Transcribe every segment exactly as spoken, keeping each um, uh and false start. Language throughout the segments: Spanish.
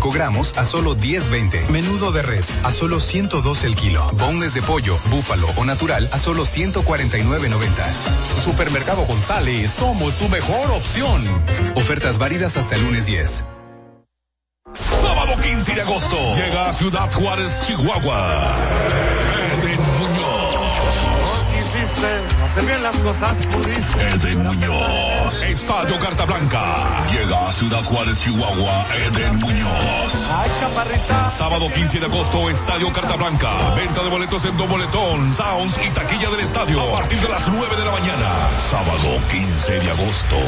cinco gramos a solo diez veinte. Menudo de res a solo ciento doce el kilo. Boneless de pollo, búfalo o natural a solo ciento cuarenta y nueve noventa. Supermercado González, somos su mejor opción. Ofertas válidas hasta el lunes diez. Sábado quince de agosto llega a Ciudad Juárez, Chihuahua. Eden Muñoz. Hacer bien las cosas, pudiste. Eden Muñoz. Estadio Carta Blanca. Llega a Ciudad Juárez, Chihuahua. Eden Muñoz. Ay, chaparrita. Sábado quince de agosto, Estadio Carta Blanca. Venta de boletos en Doboletón, Sounds y taquilla del estadio. A partir de las nueve de la mañana. Sábado quince de agosto.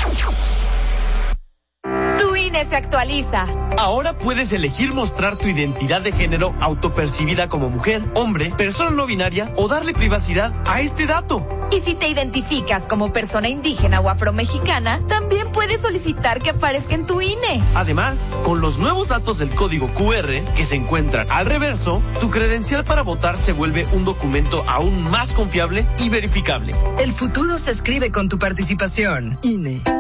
Tu I N E se actualiza. Ahora puedes elegir mostrar tu identidad de género autopercibida como mujer, hombre, persona no binaria o darle privacidad a este dato. Y si te identificas como persona indígena o afromexicana, también puedes solicitar que aparezca en tu I N E. Además, con los nuevos datos del código Q R que se encuentran al reverso, tu credencial para votar se vuelve un documento aún más confiable y verificable. El futuro se escribe con tu participación. I N E.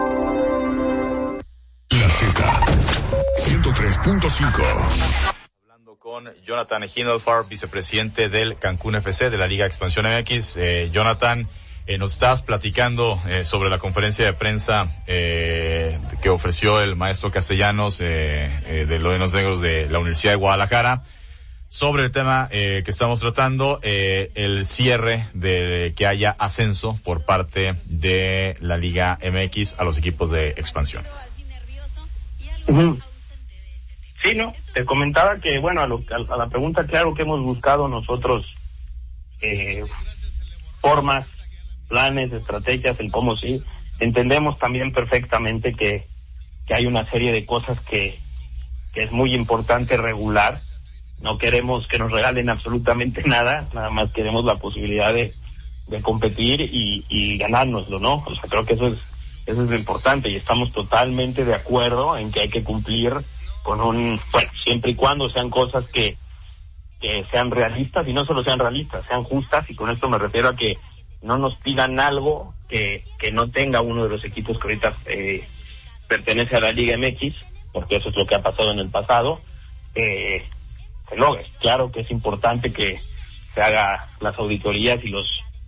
La Z ciento tres punto cinco. Hablando con Jonathan Hindlefar, vicepresidente del Cancún F C de la Liga Expansión M X. Eh, Jonathan, eh, nos estabas platicando eh, sobre la conferencia de prensa eh, que ofreció el maestro Castellanos eh, eh, de los Negros de la Universidad de Guadalajara sobre el tema eh, que estamos tratando, eh, el cierre de que haya ascenso por parte de la Liga M X a los equipos de expansión. Uh-huh. Sí, no, te comentaba que, bueno, a, lo, a, a la pregunta, claro que hemos buscado nosotros eh, formas, planes, estrategias, el cómo sí. Entendemos también perfectamente que, que hay una serie de cosas que, que es muy importante regular. No queremos que nos regalen absolutamente nada, nada más queremos la posibilidad de, de competir y, y ganárnoslo, ¿no? O sea, creo que eso es Eso es lo importante y estamos totalmente de acuerdo en que hay que cumplir con un, bueno, siempre y cuando sean cosas que, que sean realistas y no solo sean realistas, sean justas, y con esto me refiero a que no nos pidan algo que, que no tenga uno de los equipos que ahorita eh, pertenece a la Liga M X, porque eso es lo que ha pasado en el pasado. Eh, no, es claro que es importante que se haga las auditorías y los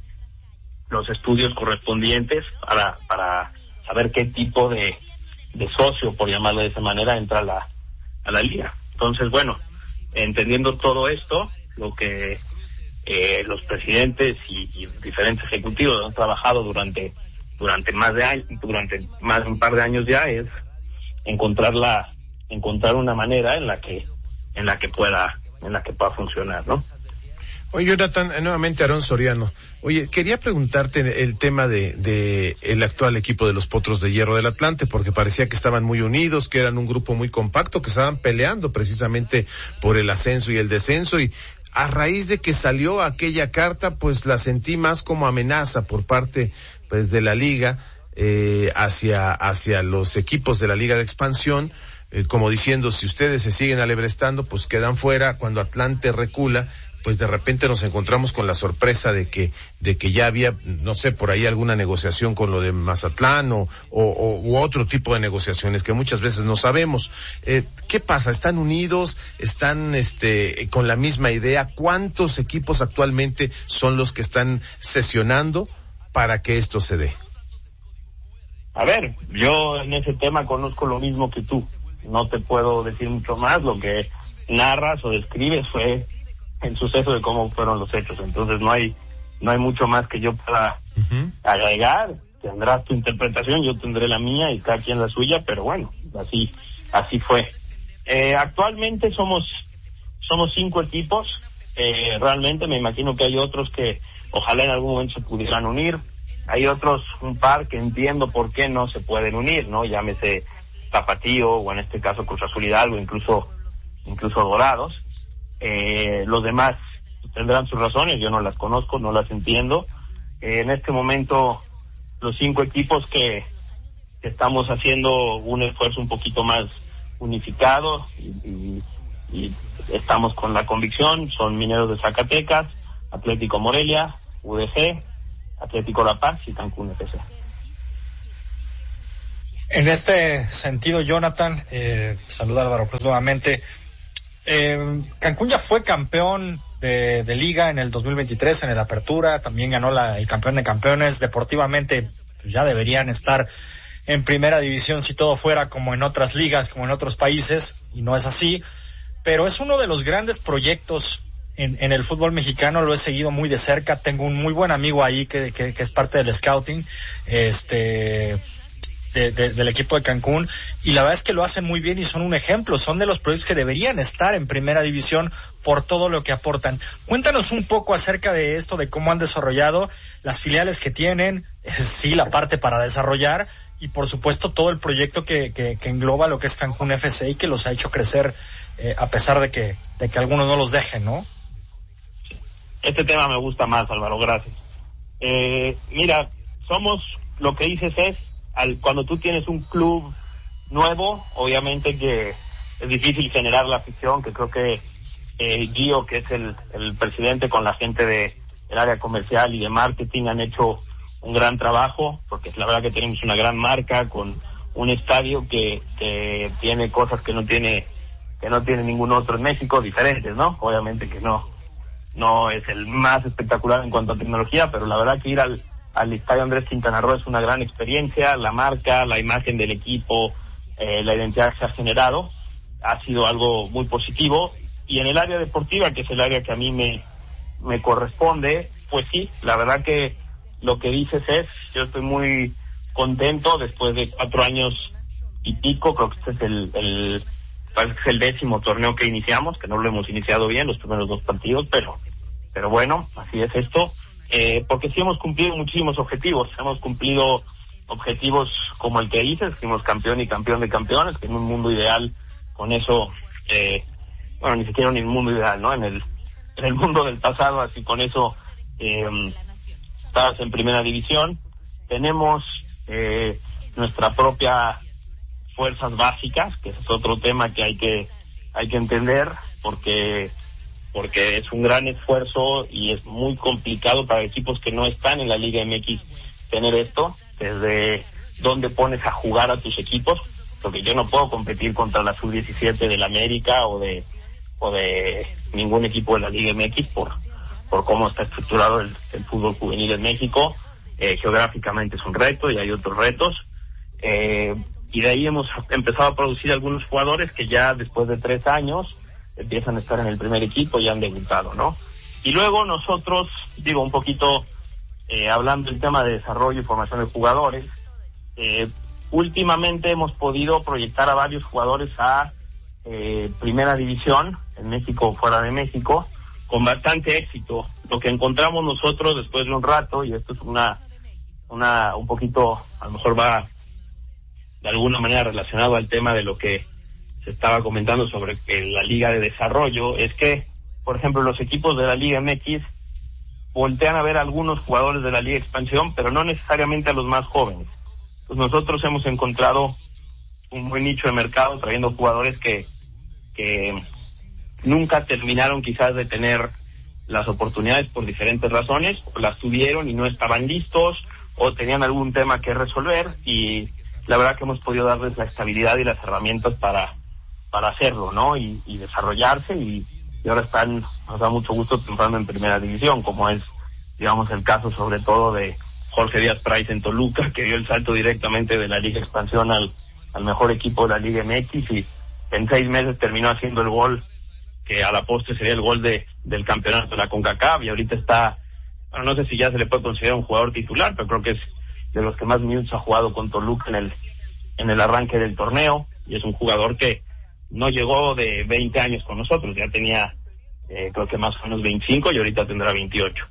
los estudios correspondientes para para saber qué tipo de, de socio, por llamarlo de esa manera, entra a la, a la liga. Entonces, bueno, entendiendo todo esto, lo que eh, los presidentes y, y diferentes ejecutivos han trabajado durante durante más de años, durante más de un par de años ya, es encontrar la encontrar una manera en la que en la que pueda en la que pueda funcionar, ¿no? Oye, Jonathan, nuevamente Aarón Soriano. Oye, quería preguntarte el tema de, de el actual equipo de los Potros de Hierro del Atlante, porque parecía que estaban muy unidos, que eran un grupo muy compacto, que estaban peleando precisamente por el ascenso y el descenso, y a raíz de que salió aquella carta, pues la sentí más como amenaza por parte, pues, de la liga, eh, hacia, hacia los equipos de la Liga de Expansión, eh, como diciendo, si ustedes se siguen alebrestando, pues quedan fuera. Cuando Atlante recula, pues de repente nos encontramos con la sorpresa de que de que ya había, no sé, por ahí alguna negociación con lo de Mazatlán o, o, o u otro tipo de negociaciones que muchas veces no sabemos. Eh, ¿Qué pasa? ¿Están unidos? ¿Están este con la misma idea? ¿Cuántos equipos actualmente son los que están sesionando para que esto se dé? A ver, yo en ese tema conozco lo mismo que tú. No te puedo decir mucho más. Lo que narras o describes fue el suceso de cómo fueron los hechos. Entonces no hay no hay mucho más que yo pueda uh-huh. agregar. Tendrás tu interpretación, yo tendré la mía y cada quien la suya, pero bueno, así así fue. Eh, actualmente somos somos cinco equipos. Eh, realmente me imagino que hay otros que ojalá en algún momento se pudieran unir. Hay otros, un par que entiendo por qué no se pueden unir, ¿no? Llámese Tapatío, o en este caso Cruz Azul Hidalgo, incluso incluso Dorados. Eh, los demás tendrán sus razones, yo no las conozco, no las entiendo. Eh, en este momento, los cinco equipos que, que estamos haciendo un esfuerzo un poquito más unificado y, y, y estamos con la convicción, son Mineros de Zacatecas, Atlético Morelia, U D G, Atlético La Paz y Cancún F C. En este sentido, Jonathan, eh, saludar a Álvaro Cruz nuevamente. Eh, Cancún ya fue campeón de, de liga en el dos mil veintitrés, en el Apertura, también ganó la, el campeón de campeones. Deportivamente, pues ya deberían estar en primera división si todo fuera como en otras ligas, como en otros países, y no es así. Pero es uno de los grandes proyectos en, en el fútbol mexicano, lo he seguido muy de cerca. Tengo un muy buen amigo ahí que, que, que es parte del scouting, este... De, de, del equipo de Cancún, y la verdad es que lo hacen muy bien y son un ejemplo, son de los proyectos que deberían estar en primera división por todo lo que aportan. Cuéntanos un poco acerca de esto, de cómo han desarrollado las filiales que tienen, sí, la parte para desarrollar, y por supuesto todo el proyecto que, que, que engloba lo que es Cancún F C y que los ha hecho crecer, eh, a pesar de que, de que algunos no los dejen, ¿no? Este tema me gusta más, Álvaro, gracias. Eh, mira, somos, lo que dices es, Al, cuando tú tienes un club nuevo, obviamente que es difícil generar la afición, que creo que eh, Gio, que es el, el presidente, con la gente de el área comercial y de marketing, han hecho un gran trabajo, porque la verdad que tenemos una gran marca con un estadio que, que tiene cosas que no tiene que no tiene ningún otro en México, diferentes, ¿no? Obviamente que no no es el más espectacular en cuanto a tecnología, pero la verdad que ir al al Estadio Andrés Quintana Roo es una gran experiencia. La marca, la imagen del equipo, eh, la identidad que se ha generado ha sido algo muy positivo. Y en el área deportiva, que es el área que a mí me, me corresponde, pues sí, la verdad que lo que dices es, yo estoy muy contento después de cuatro años y pico. Creo que este es el, el, parece que es el décimo torneo que iniciamos, que no lo hemos iniciado bien los primeros dos partidos, pero, pero bueno, así es esto. Eh, porque sí hemos cumplido muchísimos objetivos, hemos cumplido objetivos como el que dices, fuimos campeón y campeón de campeones, que en un mundo ideal, con eso, eh, bueno, ni siquiera en el mundo ideal, ¿no? En el, en el mundo del pasado, así con eso, eh, estabas en primera división. Tenemos eh, nuestra propia fuerzas básicas, que ese es otro tema que hay que, hay que entender, porque porque es un gran esfuerzo y es muy complicado para equipos que no están en la Liga M X tener esto, desde dónde pones a jugar a tus equipos, porque yo no puedo competir contra la sub diecisiete del América o de o de ningún equipo de la Liga M X por por cómo está estructurado el, el fútbol juvenil en México. Eh, geográficamente es un reto y hay otros retos, eh, y de ahí hemos empezado a producir algunos jugadores que ya después de tres años empiezan a estar en el primer equipo y han debutado, ¿no? Y luego nosotros, digo, un poquito eh, hablando del tema de desarrollo y formación de jugadores, eh, últimamente hemos podido proyectar a varios jugadores a eh, primera división, en México o fuera de México, con bastante éxito. Lo que encontramos nosotros después de un rato, y esto es una, una, un poquito, a lo mejor va de alguna manera relacionado al tema de lo que se estaba comentando sobre la Liga de Desarrollo, es que, por ejemplo, los equipos de la Liga M X voltean a ver a algunos jugadores de la Liga Expansión, pero no necesariamente a los más jóvenes. Pues nosotros hemos encontrado un buen nicho de mercado trayendo jugadores que, que nunca terminaron quizás de tener las oportunidades por diferentes razones, o las tuvieron y no estaban listos, o tenían algún tema que resolver, y la verdad que hemos podido darles la estabilidad y las herramientas para para hacerlo, ¿no? Y, y desarrollarse, y, y ahora están, nos da mucho gusto triunfando en primera división, como es, digamos, el caso sobre todo de Jorge Díaz Price en Toluca, que dio el salto directamente de la Liga Expansión al, al mejor equipo de la Liga M X, y en seis meses terminó haciendo el gol, que a la postre sería el gol de del campeonato de la CONCACAF, y ahorita está, bueno, no sé si ya se le puede considerar un jugador titular, pero creo que es de los que más minutos ha jugado con Toluca en el, en el arranque del torneo, y es un jugador que no llegó de veinte años con nosotros, ya tenía eh, creo que más o menos veinticinco y ahorita tendrá veintiocho.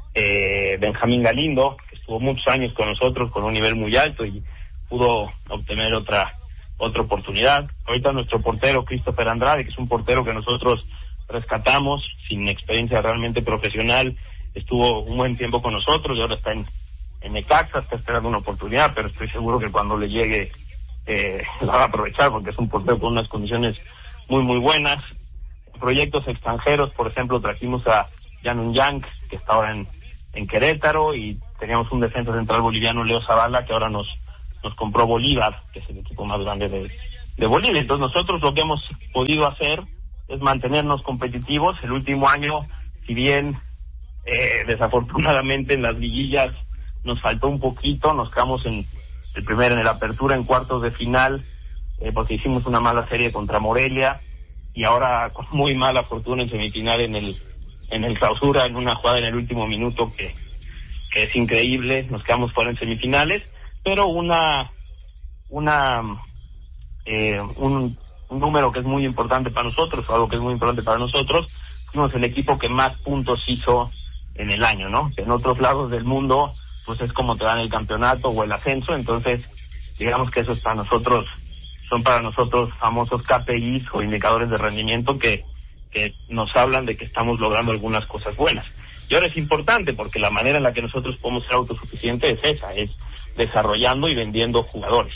Eh, Benjamín Galindo, que estuvo muchos años con nosotros con un nivel muy alto y pudo obtener otra otra oportunidad. Ahorita nuestro portero Christopher Andrade, que es un portero que nosotros rescatamos sin experiencia realmente profesional, estuvo un buen tiempo con nosotros y ahora está en, en Necaxa, está esperando una oportunidad, pero estoy seguro que cuando le llegue Eh, la va a aprovechar, porque es un portero con unas condiciones muy muy buenas. Proyectos extranjeros, por ejemplo, trajimos a Janun Yang, que está ahora en, en Querétaro, y teníamos un defensa central boliviano, Leo Zavala, que ahora nos nos compró Bolívar, que es el equipo más grande de, de Bolivia. Entonces nosotros lo que hemos podido hacer es mantenernos competitivos. El último año, si bien eh, desafortunadamente en las liguillas nos faltó un poquito, nos quedamos en el primero en el apertura, en cuartos de final, eh, porque hicimos una mala serie contra Morelia, y ahora con muy mala fortuna en semifinal en el en el clausura, en una jugada en el último minuto que, que es increíble, nos quedamos fuera en semifinales, pero una una eh, un, un número que es muy importante para nosotros, algo que es muy importante para nosotros, fuimos el equipo que más puntos hizo en el año, ¿no? En otros lados del mundo, pues es como te dan el campeonato o el ascenso. Entonces, digamos que eso es para nosotros, son para nosotros famosos K P Is o indicadores de rendimiento que, que nos hablan de que estamos logrando algunas cosas buenas. Y ahora es importante porque la manera en la que nosotros podemos ser autosuficientes es esa, es desarrollando y vendiendo jugadores.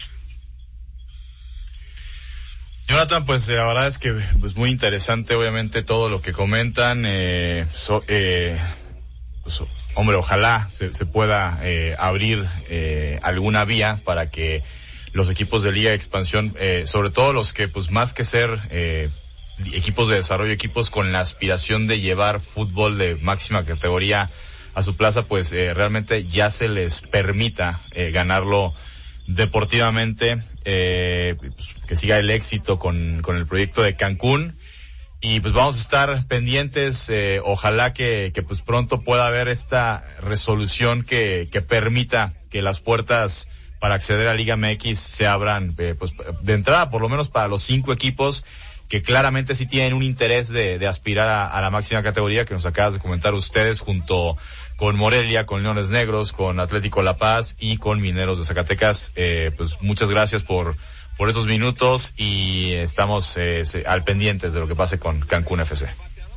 Jonathan, pues la verdad es que pues muy interesante obviamente todo lo que comentan. Eh, so, eh, pues, hombre, ojalá se, se pueda eh, abrir eh, alguna vía para que los equipos de Liga de Expansión, eh, sobre todo los que pues más que ser eh, equipos de desarrollo, equipos con la aspiración de llevar fútbol de máxima categoría a su plaza, pues eh, realmente ya se les permita eh, ganarlo deportivamente, eh, pues, que siga el éxito con, con el proyecto de Cancún, y pues vamos a estar pendientes, eh, ojalá que, que pues pronto pueda haber esta resolución que, que permita que las puertas para acceder a Liga M X se abran, eh, pues de entrada por lo menos para los cinco equipos que claramente sí tienen un interés de, de aspirar a, a la máxima categoría, que nos acabas de comentar ustedes, junto con Morelia, con Leones Negros, con Atlético La Paz y con Mineros de Zacatecas. Eh, pues muchas gracias por por esos minutos y estamos eh, al pendientes de lo que pase con Cancún F C.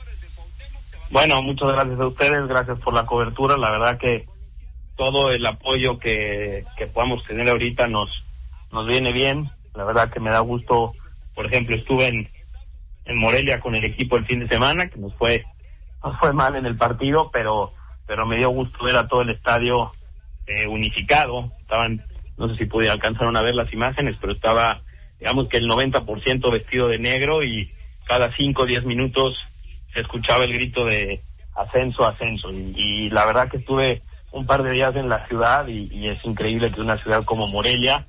Bueno, muchas gracias a ustedes, gracias por la cobertura. La verdad que todo el apoyo que, que podamos tener ahorita nos nos viene bien. La verdad que me da gusto. Por ejemplo, estuve en en Morelia con el equipo el fin de semana, que nos fue nos fue mal en el partido, pero pero me dio gusto ver a todo el estadio eh, unificado. Estaban, no sé si pudieron alcanzaron a ver las imágenes, pero estaba, digamos que el noventa por ciento vestido de negro, y cada cinco o diez minutos se escuchaba el grito de ascenso, ascenso. Y, y la verdad que estuve un par de días en la ciudad y, y es increíble que una ciudad como Morelia,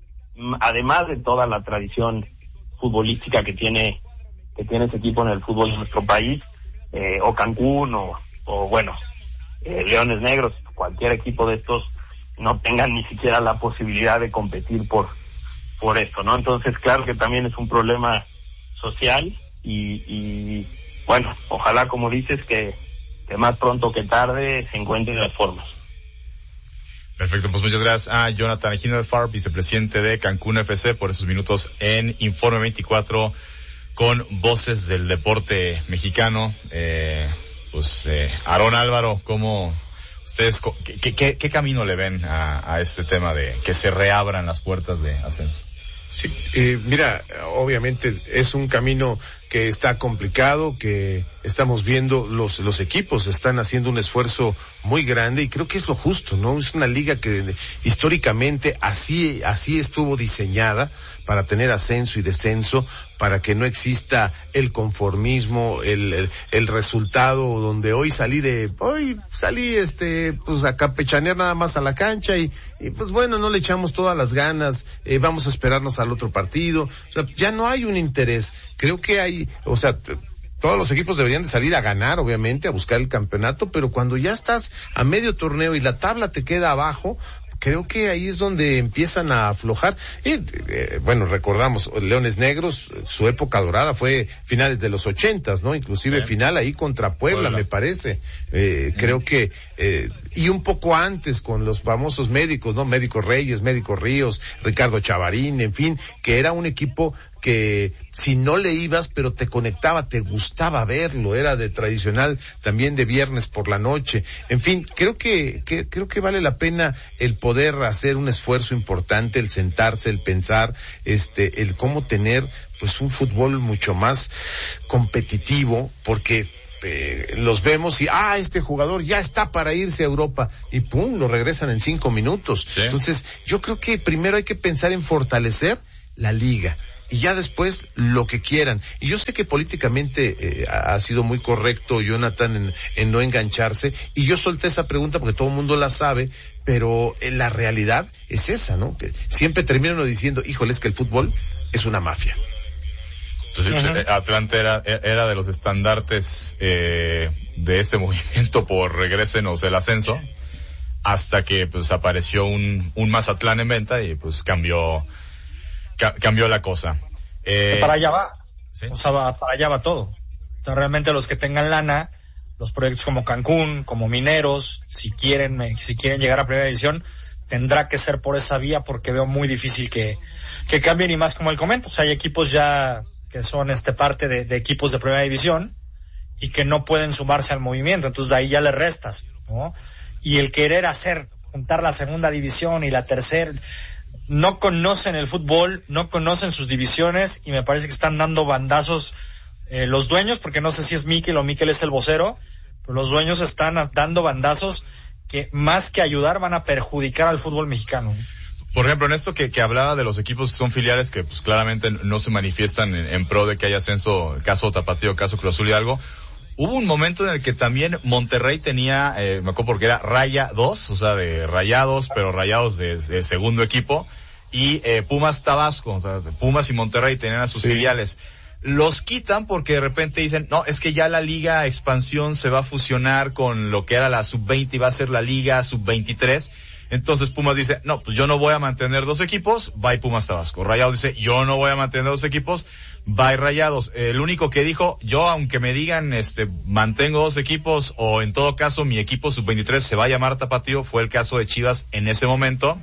además de toda la tradición futbolística que tiene que tiene ese equipo en el fútbol de nuestro país, eh, o Cancún, o, o bueno, eh, Leones Negros, cualquier equipo de estos, no tengan ni siquiera la posibilidad de competir por por esto, ¿no? Entonces, claro que también es un problema social y, y bueno, ojalá, como dices, que, que más pronto que tarde se encuentren las formas. Perfecto, pues muchas gracias a Jonathan Hindelfarb, vicepresidente de Cancún F C, por esos minutos en Informe veinticuatro con Voces del Deporte Mexicano. Eh, pues, eh, Aarón, Álvaro, ¿cómo ustedes, qué, qué, qué camino le ven a, a este tema de que se reabran las puertas de ascenso? Sí, eh, mira, obviamente es un camino que está complicado, que estamos viendo los los equipos están haciendo un esfuerzo muy grande y creo que es lo justo, ¿no? Es una liga que históricamente así así estuvo diseñada para tener ascenso y descenso, para que no exista el conformismo, el el, el resultado donde hoy salí de hoy salí este pues a campechanear nada más a la cancha y, y pues bueno, no le echamos todas las ganas, eh, vamos a esperarnos al otro partido. O sea, ya no hay un interés. Creo que hay, o sea, t- todos los equipos deberían de salir a ganar, obviamente, a buscar el campeonato, pero cuando ya estás a medio torneo y la tabla te queda abajo, creo que ahí es donde empiezan a aflojar. Y, eh, bueno, recordamos, Leones Negros, su época dorada fue finales de los ochentas, ¿no? Inclusive sí. Final ahí contra Puebla, Puebla. me parece. Eh, mm. Creo que, eh, y un poco antes con los famosos médicos, ¿no? Médico Reyes, Médico Ríos, Ricardo Chavarín, en fin, que era un equipo que si no le ibas, pero te conectaba, te gustaba verlo, era de tradicional también de viernes por la noche. En fin, creo que, que creo que vale la pena el poder hacer un esfuerzo importante, el sentarse, el pensar, este, el cómo tener pues un fútbol mucho más competitivo, porque eh, los vemos y, ah, este jugador ya está para irse a Europa, y pum, lo regresan en cinco minutos. Sí. Entonces, yo creo que primero hay que pensar en fortalecer la liga, y ya después lo que quieran. Y yo sé que políticamente eh, ha sido muy correcto Jonathan en, en no engancharse, y yo solté esa pregunta porque todo el mundo la sabe, pero en la realidad es esa, ¿no? Que siempre terminan diciendo, híjole, es que el fútbol es una mafia. Entonces, uh-huh. pues, Atlante era, era de los estandartes eh, de ese movimiento por regrésenos el ascenso, hasta que pues apareció un, un Mazatlán en venta y pues cambió ca- cambió la cosa. Eh, para allá va, ¿sí? O sea, va, para allá va todo. O sea, realmente los que tengan lana, los proyectos como Cancún, como Mineros, si quieren, si quieren llegar a primera división, tendrá que ser por esa vía, porque veo muy difícil que, que cambien, y más como él comenta. O sea, hay equipos ya que son este parte de, de equipos de primera división y que no pueden sumarse al movimiento, entonces de ahí ya le restas, ¿no? Y el querer hacer, juntar la segunda división y la tercera, no conocen el fútbol, no conocen sus divisiones, y me parece que están dando bandazos eh, los dueños, porque no sé si es Mikel o Mikel es el vocero, pero los dueños están dando bandazos que más que ayudar van a perjudicar al fútbol mexicano. Por ejemplo, en esto que, que hablaba de los equipos que son filiales, que pues claramente no se manifiestan en, en pro de que haya ascenso, caso Tapatío, caso Cruz Azul Hidalgo, hubo un momento en el que también Monterrey tenía, eh, me acuerdo porque era Raya dos, o sea, de Rayados, pero Rayados de, de segundo equipo, y eh, Pumas Tabasco, o sea, Pumas y Monterrey tenían a sus sí. filiales. Los quitan porque de repente dicen, no, es que ya la Liga Expansión se va a fusionar con lo que era la sub veinte y va a ser la Liga sub veintitrés. Entonces Pumas dice, no, pues yo no voy a mantener dos equipos, va y Pumas Tabasco. Rayados dice, yo no voy a mantener dos equipos, va y Rayados. El único que dijo, yo aunque me digan, este, mantengo dos equipos, o en todo caso mi equipo sub veintitrés se va a llamar Tapatío, fue el caso de Chivas en ese momento.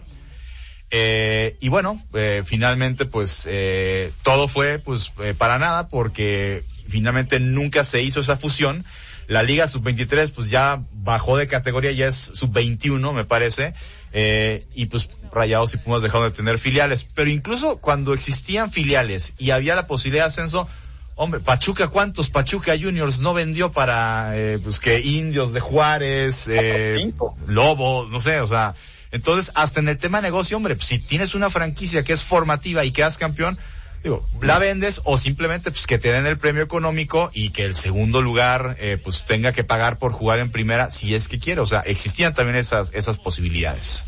Eh, y bueno, eh, finalmente pues, eh, todo fue pues, eh, para nada, porque finalmente nunca se hizo esa fusión. La Liga sub veintitrés pues ya bajó de categoría, ya es sub veintiuno me parece, eh, y pues Rayados y Pumas dejaron de tener filiales. Pero incluso cuando existían filiales y había la posibilidad de ascenso, hombre, Pachuca, ¿cuántos Pachuca Juniors no vendió para, eh, pues que Indios de Juárez, eh, Lobos, no sé, o sea, entonces hasta en el tema de negocio, hombre, pues, si tienes una franquicia que es formativa y quedas campeón, digo, la vendes, o simplemente pues que te den el premio económico y que el segundo lugar eh, pues tenga que pagar por jugar en primera si es que quiere. O sea, existían también esas esas posibilidades.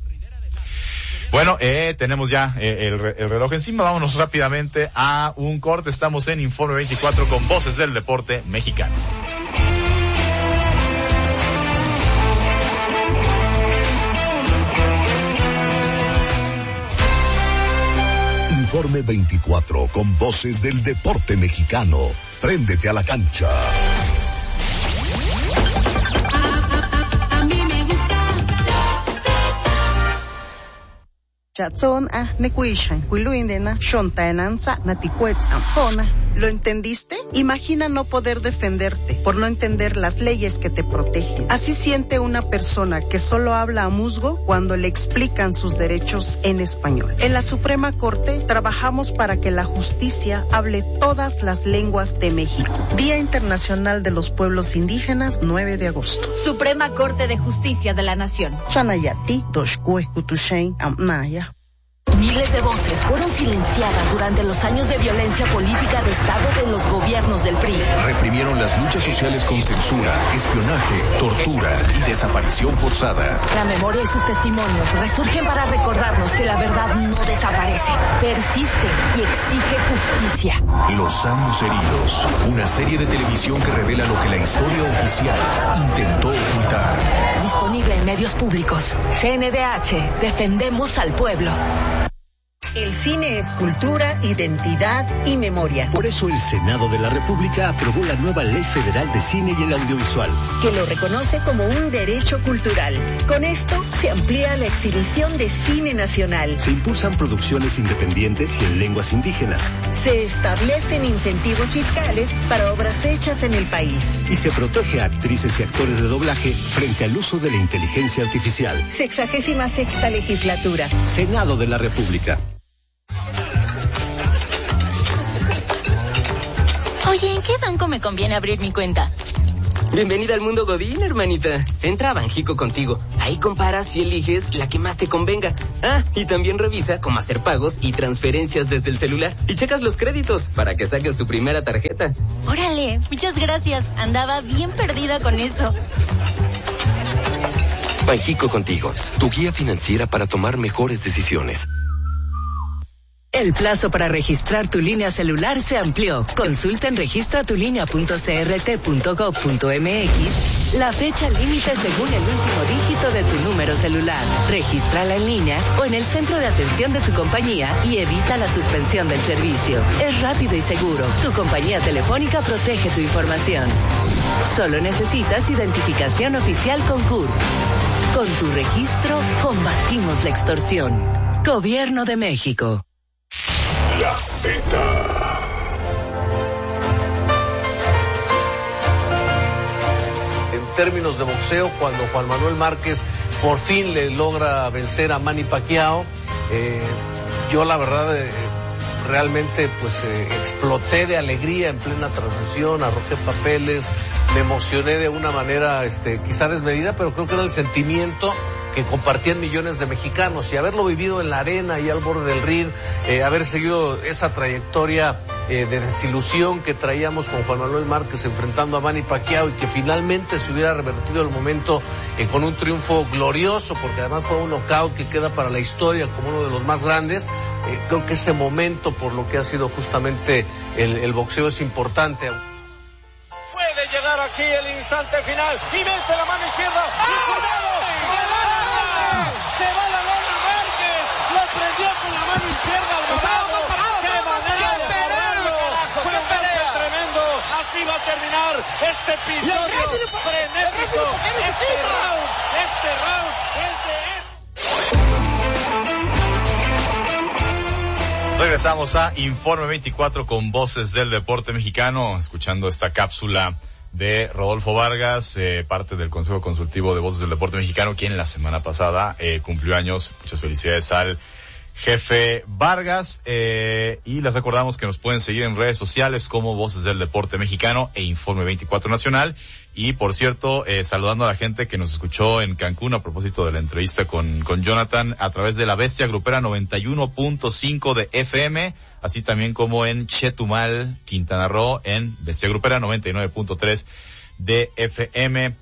Bueno, eh, tenemos ya eh, el, el reloj encima. Vámonos rápidamente a un corte. Estamos en Informe veinticuatro con Voces del Deporte Mexicano. Informe veinticuatro con Voces del Deporte Mexicano. Préndete a la cancha. ¿Lo entendiste? Imagina no poder defenderte por no entender las leyes que te protegen. Así siente una persona que solo habla a musgo cuando le explican sus derechos en español. En la Suprema Corte trabajamos para que la justicia hable todas las lenguas de México. Día Internacional de los Pueblos Indígenas, nueve de agosto. Suprema Corte de Justicia de la Nación. Chanayati, Doshkue, Kutushen, Amnaya. Miles de voces fueron silenciadas durante los años de violencia política de Estado de los gobiernos del P R I. Reprimieron las luchas sociales con censura, espionaje, tortura y desaparición forzada. La memoria y sus testimonios resurgen para recordarnos que la verdad no desaparece, persiste y exige justicia. Los años heridos, una serie de televisión que revela lo que la historia oficial intentó ocultar. Disponible en medios públicos. C N D H, defendemos al pueblo. El cine es cultura, identidad y memoria. Por eso el Senado de la República aprobó la nueva Ley Federal de Cine y el Audiovisual, que lo reconoce como un derecho cultural. Con esto se amplía la exhibición de cine nacional. Se impulsan producciones independientes y en lenguas indígenas. Se establecen incentivos fiscales para obras hechas en el país. Y se protege a actrices y actores de doblaje frente al uso de la inteligencia artificial. Sexagésima sexta legislatura. Senado de la República. Oye, ¿en qué banco me conviene abrir mi cuenta? Bienvenida al mundo Godín, hermanita. Entra a Banjico contigo. Ahí comparas y eliges la que más te convenga. Ah, y también revisa cómo hacer pagos y transferencias desde el celular. Y checas los créditos para que saques tu primera tarjeta. Órale, muchas gracias. Andaba bien perdida con eso. Banjico contigo, tu guía financiera para tomar mejores decisiones. El plazo para registrar tu línea celular se amplió. Consulta en registra tu línea punto c r t punto gov punto m x la fecha límite según el último dígito de tu número celular. Regístrala en línea o en el centro de atención de tu compañía y evita la suspensión del servicio. Es rápido y seguro. Tu compañía telefónica protege tu información. Solo necesitas identificación oficial con C U R. Con tu registro, combatimos la extorsión. Gobierno de México. La Z. En términos de boxeo, cuando Juan Manuel Márquez por fin le logra vencer a Manny Pacquiao, eh, yo la verdad eh, realmente pues eh, exploté de alegría en plena transmisión, arrojé papeles, me emocioné de una manera este, quizá desmedida, pero creo que era el sentimiento que compartían millones de mexicanos, y haberlo vivido en la arena y al borde del ring, eh, haber seguido esa trayectoria eh, de desilusión que traíamos con Juan Manuel Márquez enfrentando a Manny Pacquiao, y que finalmente se hubiera revertido el momento eh, con un triunfo glorioso, porque además fue un knockout que queda para la historia como uno de los más grandes. Eh, creo que ese momento, por lo que ha sido justamente el, el boxeo, es importante. Puede llegar aquí el instante final y mete la mano izquierda. ¡Ah! ¡Cuidado! Se va la lona Márquez, lo prendió con la mano izquierda al mamado. ¡Qué manera de pararlo! Fue un golpe tremendo. Así va a terminar este episodio frenético. Este round, este round es de él. Regresamos a Informe veinticuatro con Voces del Deporte Mexicano, escuchando esta cápsula de Rodolfo Vargas, eh, parte del Consejo Consultivo de Voces del Deporte Mexicano, quien la semana pasada eh, cumplió años. Muchas felicidades al jefe Vargas, eh, y les recordamos que nos pueden seguir en redes sociales como Voces del Deporte Mexicano e Informe veinticuatro Nacional. Y por cierto, eh, saludando a la gente que nos escuchó en Cancún a propósito de la entrevista con, con Jonathan a través de la Bestia Grupera noventa y uno punto cinco de F M, así también como en Chetumal, Quintana Roo, en Bestia Grupera noventa y nueve punto tres de F M.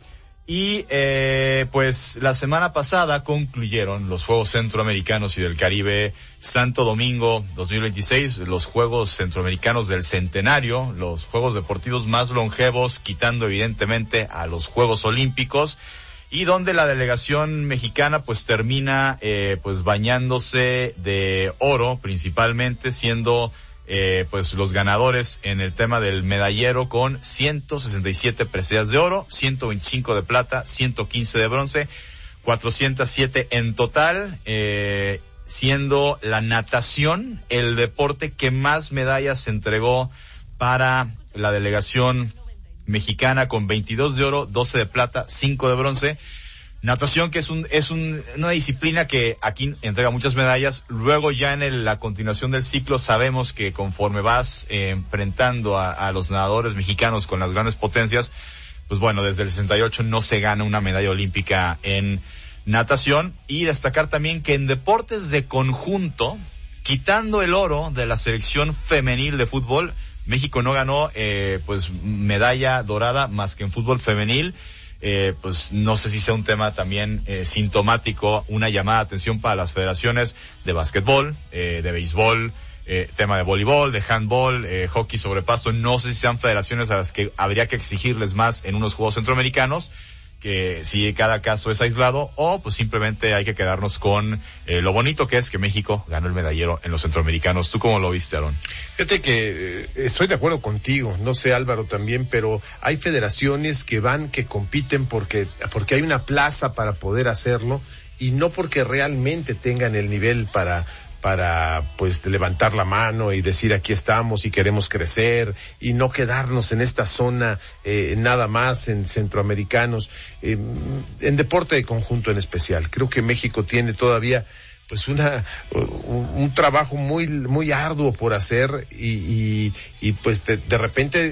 Y eh, pues la semana pasada concluyeron los Juegos Centroamericanos y del Caribe Santo Domingo dos mil veintiséis, los Juegos Centroamericanos del Centenario, los Juegos Deportivos más longevos, quitando evidentemente a los Juegos Olímpicos, y donde la delegación mexicana pues termina eh, pues bañándose de oro, principalmente siendo Eh, pues los ganadores en el tema del medallero con ciento sesenta y siete preseas de oro, ciento veinticinco de plata, ciento quince de bronce, cuatrocientos siete en total, eh, siendo la natación el deporte que más medallas se entregó para la delegación mexicana, con veintidós de oro, doce de plata, cinco de bronce. Natación, que es un es un, una disciplina que aquí entrega muchas medallas. Luego ya en el, la continuación del ciclo sabemos que conforme vas eh, enfrentando a, a los nadadores mexicanos con las grandes potencias, pues bueno, desde el sesenta y ocho no se gana una medalla olímpica en natación. Y destacar también que en deportes de conjunto, quitando el oro de la selección femenil de fútbol, México no ganó eh, pues medalla dorada más que en fútbol femenil. Eh, pues no sé si sea un tema también eh, sintomático, una llamada de atención para las federaciones de básquetbol, eh, de béisbol, eh, tema de voleibol, de handball, eh, hockey sobre pasto. No sé si sean federaciones a las que habría que exigirles más en unos Juegos Centroamericanos, que si cada caso es aislado, o pues simplemente hay que quedarnos con eh, lo bonito que es que México ganó el medallero en los centroamericanos. ¿Tú cómo lo viste, Aarón? Fíjate que eh, estoy de acuerdo contigo, no sé Álvaro también, pero hay federaciones que van, que compiten porque, porque hay una plaza para poder hacerlo, y no porque realmente tengan el nivel para para pues levantar la mano y decir aquí estamos y queremos crecer y no quedarnos en esta zona eh, nada más en centroamericanos, eh, en deporte de conjunto en especial. Creo que México tiene todavía pues una un, un trabajo muy muy arduo por hacer, y, y, y pues de, de repente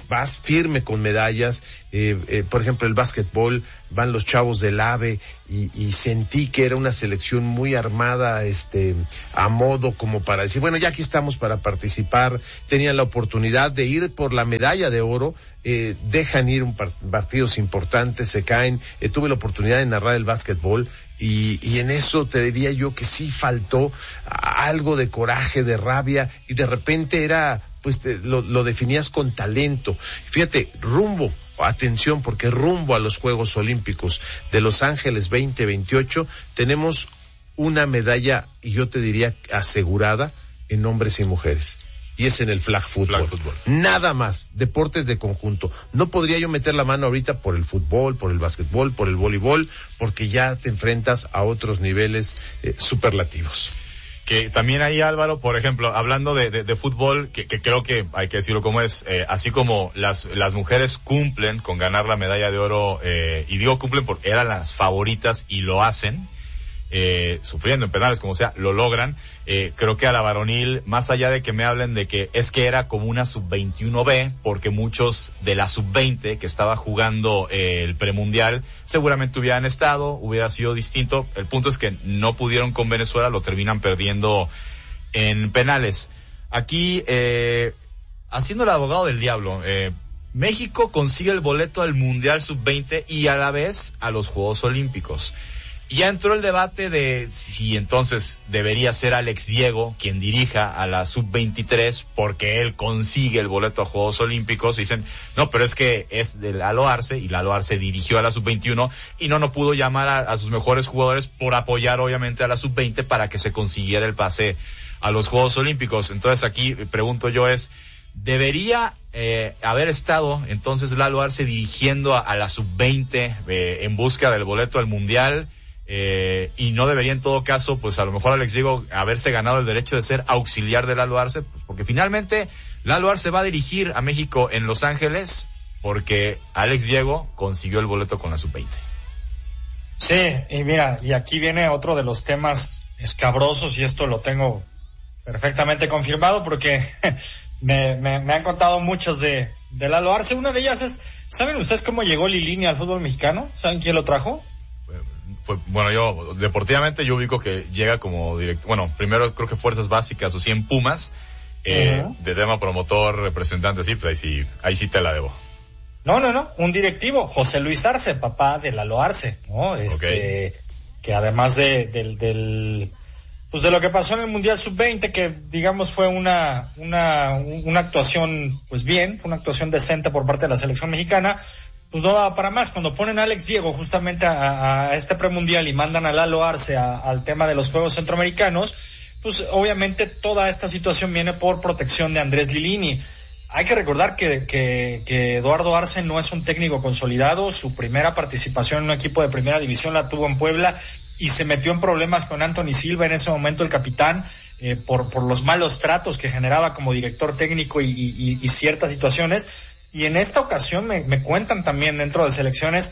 vas firme con medallas. Eh, eh, por ejemplo, el básquetbol, van los chavos del AVE y, y sentí que era una selección muy armada, este, a modo como para decir, bueno, ya aquí estamos para participar. Tenían la oportunidad de ir por la medalla de oro, eh, dejan ir un part- partidos importantes, se caen. Eh, tuve la oportunidad de narrar el básquetbol y, y en eso te diría yo que sí faltó algo de coraje, de rabia, y de repente era, pues te, lo, lo definías con talento. Fíjate, rumbo, atención, porque rumbo a los Juegos Olímpicos de Los Ángeles veinte veintiocho tenemos una medalla, y yo te diría asegurada, en hombres y mujeres. Y es en el flag football. Flag football. Nada más, deportes de conjunto. No podría yo meter la mano ahorita por el fútbol, por el básquetbol, por el voleibol, porque ya te enfrentas a otros niveles eh, superlativos. Que también ahí, Álvaro, por ejemplo, hablando de, de, de fútbol, que, que creo que hay que decirlo como es, eh, así como las las mujeres cumplen con ganar la medalla de oro, eh, y digo cumplen porque eran las favoritas y lo hacen, eh, sufriendo en penales, como sea, lo logran. Eh, creo que a la varonil, más allá de que me hablen de que es que era como una sub veintiuno B, porque muchos de la sub veinte que estaba jugando eh, el premundial seguramente hubieran estado, hubiera sido distinto. El punto es que no pudieron con Venezuela, lo terminan perdiendo en penales. Aquí, eh, haciendo el abogado del diablo, eh, México consigue el boleto al Mundial sub veinte y a la vez a los Juegos Olímpicos. Ya entró el debate de si entonces debería ser Alex Diego quien dirija a la sub veintitrés porque él consigue el boleto a Juegos Olímpicos. Y dicen, no, pero es que es de Lalo Arce y Lalo Arce dirigió a la sub veintiuno y no, no pudo llamar a, a sus mejores jugadores por apoyar obviamente a la sub veinte para que se consiguiera el pase a los Juegos Olímpicos. Entonces aquí pregunto yo es, ¿debería eh, haber estado entonces Lalo Arce dirigiendo a, a la sub veinte eh, en busca del boleto al Mundial? Eh, y no debería en todo caso, pues a lo mejor Alex Diego haberse ganado el derecho de ser auxiliar de Lalo Arce, pues porque finalmente Lalo Arce va a dirigir a México en Los Ángeles porque Alex Diego consiguió el boleto con la sub veinte. Sí, y mira, y aquí viene otro de los temas escabrosos, y esto lo tengo perfectamente confirmado porque me, me, me han contado muchos de, de Lalo Arce. Una de ellas es, ¿saben ustedes cómo llegó Lilini al fútbol mexicano? ¿Saben quién lo trajo? Fue, bueno, yo, deportivamente yo ubico que llega como directo, bueno, primero creo que fuerzas básicas o cien Pumas, eh, uh-huh. de tema promotor, representante, sí, pues ahí sí, ahí sí te la debo. No, no, no, un directivo, José Luis Arce, papá de Lalo Arce, ¿no? Este, okay. Que además de, del, del, pues de lo que pasó en el Mundial sub veinte, que digamos fue una, una, una actuación, pues bien, fue una actuación decente por parte de la selección mexicana, pues no daba para más. Cuando ponen a Alex Diego justamente a, a este premundial y mandan a Lalo Arce a, al tema de los Juegos Centroamericanos, pues obviamente toda esta situación viene por protección de Andrés Lilini. Hay que recordar que, que, que Eduardo Arce no es un técnico consolidado. Su primera participación en un equipo de primera división la tuvo en Puebla y se metió en problemas con Anthony Silva, en ese momento el capitán, eh, por, por los malos tratos que generaba como director técnico y, y, y ciertas situaciones. Y en esta ocasión me, me cuentan también dentro de selecciones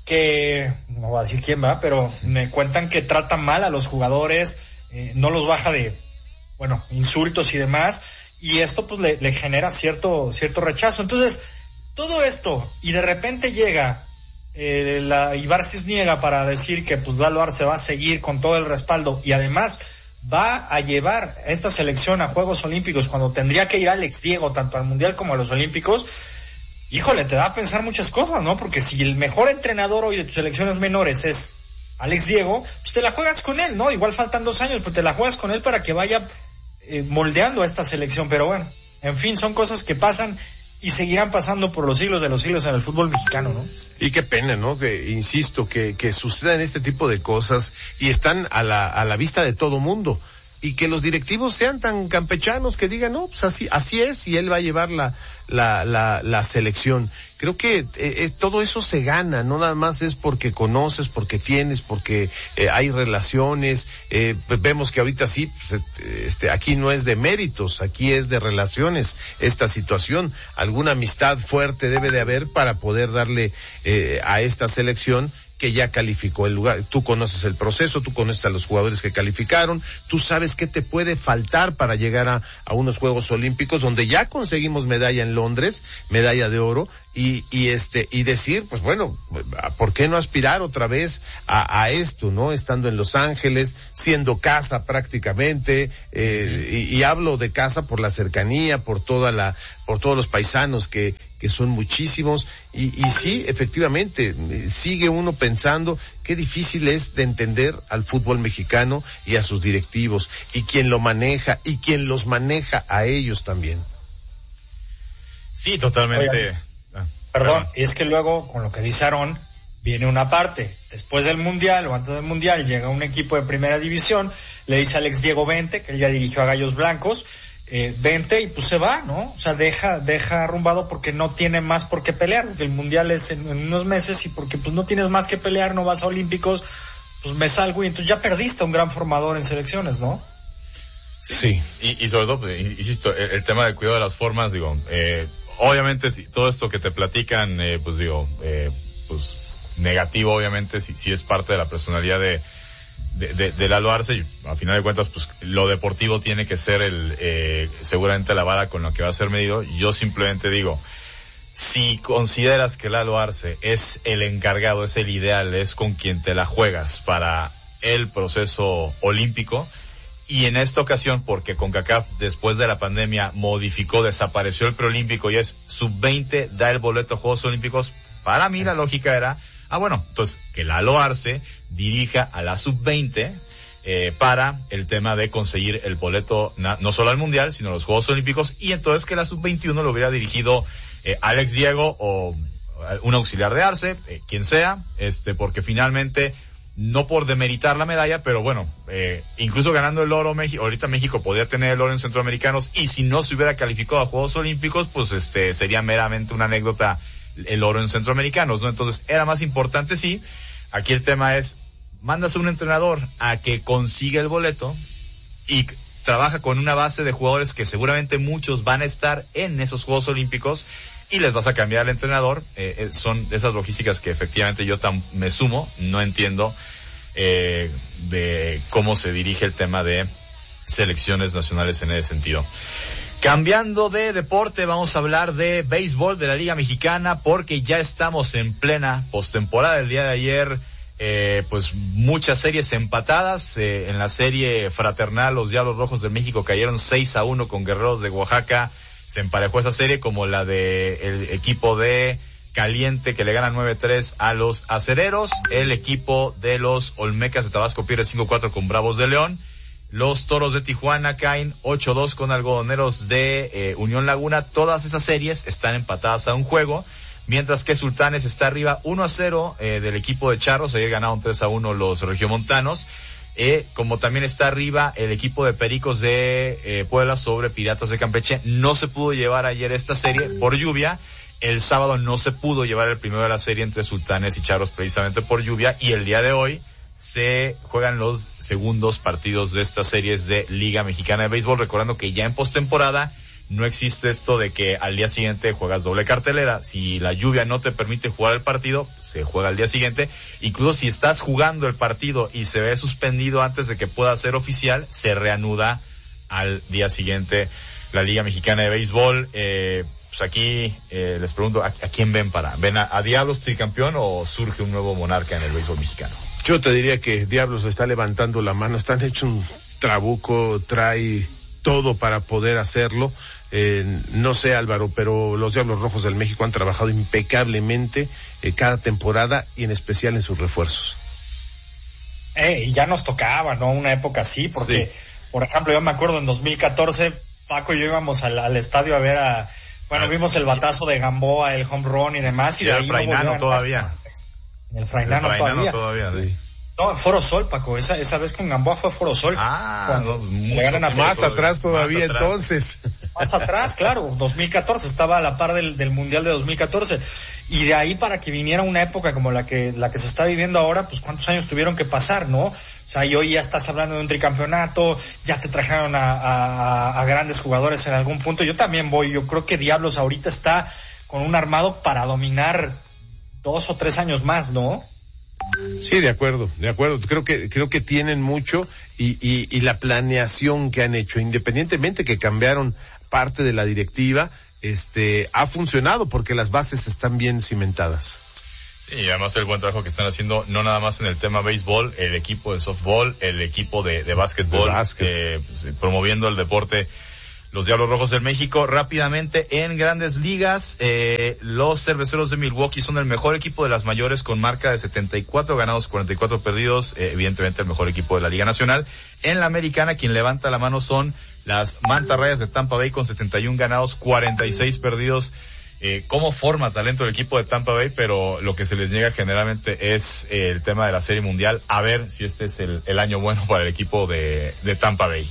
que, no voy a decir quién va, pero me cuentan que trata mal a los jugadores, eh, no los baja de, bueno, insultos y demás, y esto pues le, le genera cierto cierto rechazo. Entonces, todo esto, y de repente llega eh, la Ibar Cisniega para decir que pues Lalo Arce va a seguir con todo el respaldo, y además va a llevar esta selección a Juegos Olímpicos cuando tendría que ir Alex Diego tanto al Mundial como a los Olímpicos. Híjole, te da a pensar muchas cosas, ¿no? Porque si el mejor entrenador hoy de tus selecciones menores es Alex Diego, pues te la juegas con él, ¿no? Igual faltan dos años, pero te la juegas con él para que vaya eh, moldeando a esta selección. Pero bueno, en fin, son cosas que pasan y seguirán pasando por los siglos de los siglos en el fútbol mexicano, ¿no? Y qué pena, ¿no? Que, insisto, que, que sucedan este tipo de cosas y están a la, a la vista de todo mundo. Y que los directivos sean tan campechanos que digan, no, pues así, así es, y él va a llevar la, la, la, la selección. Creo que eh, es, todo eso se gana, no nada más es porque conoces, porque tienes, porque eh, hay relaciones. Eh, pues vemos que ahorita sí, pues, este, aquí no es de méritos, aquí es de relaciones esta situación. Alguna amistad fuerte debe de haber para poder darle eh, a esta selección que ya calificó el lugar. Tú conoces el proceso, tú conoces a los jugadores que calificaron, tú sabes qué te puede faltar para llegar a, a unos Juegos Olímpicos donde ya conseguimos medalla en Londres, medalla de oro, y, y este, y decir, pues bueno, ¿por qué no aspirar otra vez a, a esto, no? Estando en Los Ángeles, siendo casa prácticamente, eh, y, y hablo de casa por la cercanía, por toda la, por todos los paisanos que, que son muchísimos, y, y sí, efectivamente, sigue uno pensando qué difícil es de entender al fútbol mexicano y a sus directivos, y quien lo maneja, y quien los maneja a ellos también. Sí, totalmente. Oigan, ah, perdón, y es que luego, con lo que dice Aarón, viene una parte. Después del Mundial, o antes del Mundial, llega un equipo de primera división, le dice a Alex Diego vente, que él ya dirigió a Gallos Blancos, eh, vente, y pues se va, ¿no? O sea, deja, deja arrumbado porque no tiene más por qué pelear, porque el Mundial es en, en unos meses, y porque pues no tienes más que pelear, no vas a Olímpicos, pues me salgo, y entonces ya perdiste a un gran formador en selecciones, ¿no? Sí. sí. Y, y sobre todo, pues, insisto, el, el tema del cuidado de las formas, digo, eh, obviamente si todo esto que te platican, eh, pues digo, eh, pues negativo, obviamente, si, si es parte de la personalidad de, de, de, de Lalo Arce, y a final de cuentas, pues lo deportivo tiene que ser el, eh, seguramente la vara con la que va a ser medido. Yo simplemente digo, si consideras que Lalo Arce es el encargado, es el ideal, es con quien te la juegas para el proceso olímpico, y en esta ocasión, porque CONCACAF después de la pandemia modificó, desapareció el preolímpico y es sub veinte, da el boleto a Juegos Olímpicos, para mí la lógica era, ah bueno, entonces que Lalo Arce dirija a la sub veinte eh, para el tema de conseguir el boleto na, no solo al Mundial, sino a los Juegos Olímpicos, y entonces que la sub veintiuno lo hubiera dirigido eh, Alex Diego o un auxiliar de Arce, eh, quien sea, este, porque finalmente, no por demeritar la medalla, pero bueno, eh, incluso ganando el oro, México, ahorita México podría tener el oro en Centroamericanos, y si no se hubiera calificado a Juegos Olímpicos, pues este sería meramente una anécdota el oro en Centroamericanos, ¿no? Entonces, era más importante, sí. Aquí el tema es, mandas a un entrenador a que consiga el boleto y trabaja con una base de jugadores que seguramente muchos van a estar en esos Juegos Olímpicos, y les vas a cambiar al entrenador. Eh, son esas logísticas que efectivamente yo tam, me sumo, no entiendo eh, de cómo se dirige el tema de selecciones nacionales en ese sentido. Cambiando de deporte, vamos a hablar de béisbol de la Liga Mexicana, porque ya estamos en plena postemporada. El día de ayer, eh, pues muchas series empatadas. Eh, en la serie fraternal, los Diablos Rojos de México cayeron seis a uno con Guerreros de Oaxaca. Se emparejó esa serie, como la de el equipo de Caliente, que le gana nueve tres a los Acereros. El equipo de los Olmecas de Tabasco pierde cinco cuatro con Bravos de León. Los Toros de Tijuana caen ocho dos con Algodoneros de eh, Unión Laguna. Todas esas series están empatadas a un juego, mientras que Sultanes está arriba uno a cero eh, del equipo de Charros. Ayer ganaron tres a uno los regiomontanos. Eh, como también está arriba el equipo de Pericos de eh, Puebla sobre Piratas de Campeche. No se pudo llevar ayer esta serie por lluvia. El sábado no se pudo llevar el primero de la serie entre Sultanes y Charros precisamente por lluvia. Y el día de hoy se juegan los segundos partidos de estas series de Liga Mexicana de Béisbol. Recordando que ya en postemporada no existe esto de que al día siguiente juegas doble cartelera. Si la lluvia no te permite jugar el partido, se juega al día siguiente. Incluso si estás jugando el partido y se ve suspendido antes de que pueda ser oficial, se reanuda al día siguiente la Liga Mexicana de Béisbol. Eh, pues aquí eh, les pregunto, ¿a, a quién ven para? ¿Ven a, a Diablos tricampeón o surge un nuevo monarca en el béisbol mexicano? Yo te diría que Diablos está levantando la mano, están hecho un trabuco, trae todo para poder hacerlo. Eh, no sé, Álvaro, pero los Diablos Rojos del México han trabajado impecablemente eh, cada temporada, y en especial en sus refuerzos. Eh, y ya nos tocaba, ¿no? Una época así, porque, sí. Por ejemplo, yo me acuerdo en dos mil catorce, Paco y yo íbamos al, al estadio a ver a, bueno, ah, vimos el batazo de Gamboa, el home run y demás, y, y de ahí el Frainano no todavía. En el Frainano, el Frainano todavía. todavía sí. No, Foro Sol, Paco, esa esa vez con Gamboa fue Foro Sol. Ah, cuando no, le ganan a más Pedro, atrás todavía, más atrás. Entonces. Más atrás, claro, dos mil catorce, estaba a la par del, del Mundial de dos mil catorce. Y de ahí para que viniera una época como la que la que se está viviendo ahora, pues cuántos años tuvieron que pasar, ¿no? O sea, y hoy ya estás hablando de un tricampeonato, ya te trajeron a, a, a grandes jugadores en algún punto. Yo también voy, yo creo que Diablos ahorita está con un armado para dominar dos o tres años más, ¿no? Sí, de acuerdo, de acuerdo. Creo que creo que tienen mucho y, y, y la planeación que han hecho, independientemente que cambiaron parte de la directiva, este, ha funcionado porque las bases están bien cimentadas. Sí, y además el buen trabajo que están haciendo, no nada más en el tema béisbol, el equipo de softball, el equipo de, de básquetbol, de básquet. eh, pues, promoviendo el deporte. Los Diablos Rojos del México, rápidamente, en Grandes Ligas, eh, los Cerveceros de Milwaukee son el mejor equipo de las mayores con marca de setenta y cuatro ganados, cuarenta y cuatro perdidos, eh, evidentemente el mejor equipo de la Liga Nacional. En la Americana, quien levanta la mano son las Mantarrayas de Tampa Bay con setenta y uno ganados, cuarenta y seis perdidos. Eh, cómo forma talento el equipo de Tampa Bay, pero lo que se les niega generalmente es eh, el tema de la Serie Mundial. A ver si este es el, el año bueno para el equipo de, de Tampa Bay.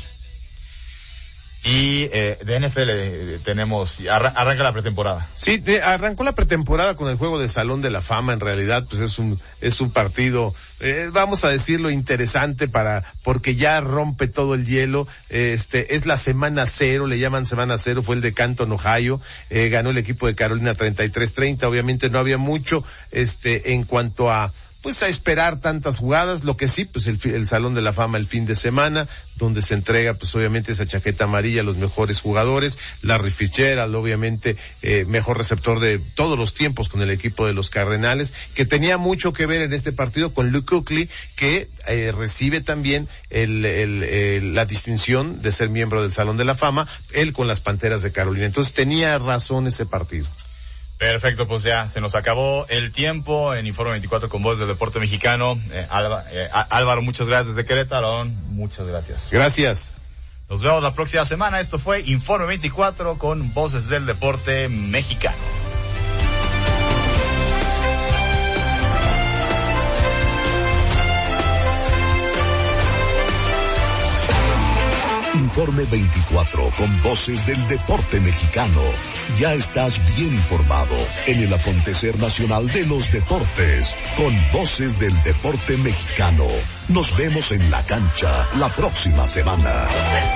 Y eh, de N F L eh, tenemos, arra- arranca la pretemporada. Sí, de, arrancó la pretemporada con el juego de Salón de la Fama. En realidad, pues es un es un partido, eh, vamos a decirlo, interesante para porque ya rompe todo el hielo. Este es la semana cero, le llaman semana cero, fue el de Canton, Ohio. Eh, ganó el equipo de Carolina treinta y tres treinta. Obviamente no había mucho, este, en cuanto a pues a esperar tantas jugadas. Lo que sí, pues el, el Salón de la Fama el fin de semana, donde se entrega pues obviamente esa chaqueta amarilla a los mejores jugadores. Larry Fitzgerald, obviamente eh, mejor receptor de todos los tiempos con el equipo de los Cardenales, que tenía mucho que ver en este partido con Luke Kuechly, que eh, recibe también el, el, el, la distinción de ser miembro del Salón de la Fama, él con las Panteras de Carolina. Entonces tenía razón ese partido. Perfecto, pues ya se nos acabó el tiempo en Informe veinticuatro con Voz del Deporte Mexicano. Eh, Alba, eh, Álvaro, muchas gracias desde Querétaro. Muchas gracias. Gracias. Nos vemos la próxima semana. Esto fue Informe veinticuatro con Voces del Deporte Mexicano. Informe veinticuatro con Voces del Deporte Mexicano. Ya estás bien informado en el acontecer nacional de los deportes con Voces del Deporte Mexicano. Nos vemos en la cancha la próxima semana.